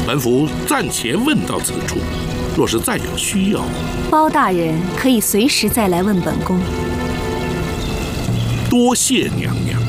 本府暂且问到此处，若是再有需要， 包大人可以随时再来问本宫。 多谢娘娘。